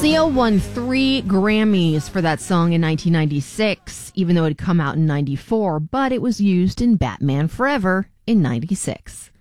Seal won 3 Grammys for that song in 1996, even though it had come out in 94, but it was used in Batman Forever in 96.